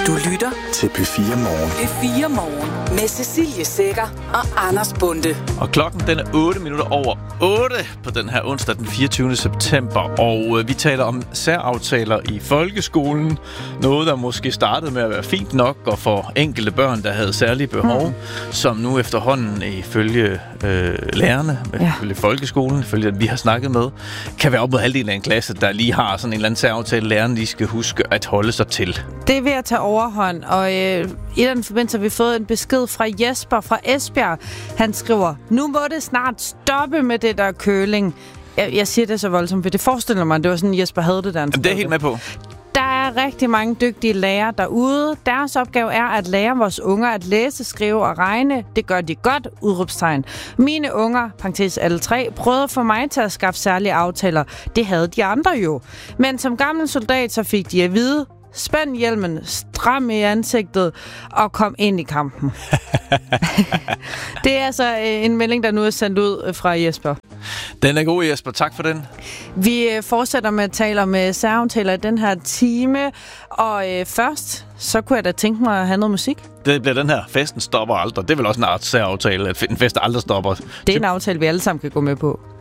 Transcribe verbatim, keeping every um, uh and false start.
Du lytter til P fire Morgen. P fire Morgen med Cecilie Sækker og Anders Bonde. Og klokken den er otte minutter over otte på den her onsdag den fireogtyvende september. Og øh, vi taler om særaftaler i folkeskolen. Noget, der måske startede med at være fint nok, og for enkelte børn, der havde særlige behov, mm. som nu efterhånden ifølge øh, lærerne, ja. ifølge folkeskolen, ifølge at vi har snakket med, kan være op mod halvdelen af en klasse, der lige har sådan en eller anden særaftale, lærerne lige skal huske at holde sig til. Det er ved at tage overhånd, og øh, i den forbindelse har vi fået en besked fra Jesper fra Esbjerg. Han skriver, nu må det snart stoppe med det der køling. Jeg, jeg siger det så voldsomt, for det forestiller mig, det var sådan, Jesper havde det der. Jamen, det er jeg helt med på. Der er rigtig mange dygtige lærere derude. Deres opgave er at lære vores unger at læse, skrive og regne. Det gør de godt, udråbstegn. Mine unger, parentes alle tre, prøvede for mig til at skaffe særlige aftaler. Det havde de andre jo. Men som gammel soldat, så fik de at vide, spænd hjelmen, stram i ansigtet og kom ind i kampen. Det er altså en melding, der nu er sendt ud fra Jesper. Den er god, Jesper. Tak for den. Vi fortsætter med at tale om særaftaler i den her time. Og øh, først, så kunne jeg da tænke mig at have noget musik. Det bliver den her, festen stopper aldrig. Det er vel også en art særaftale, at en fest aldrig stopper. Det er en aftale, vi alle sammen kan gå med på.